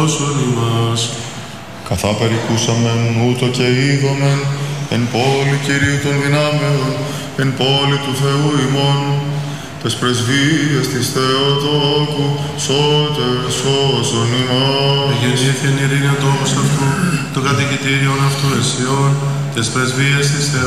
σώσον ημάς. Καθά περικούσαμεν ούτω και είδομεν, εν πόλη Κυρίου των δυνάμεων, εν πόλη του Θεού ημών, τες πρεσβείες της Θεοτόκου, σώτερ σώσον ημάς. Εγεννήθην ειρήνη τόπος αυτού, το κατοικητήριον αυτού εσιών, τες πρεσβείες της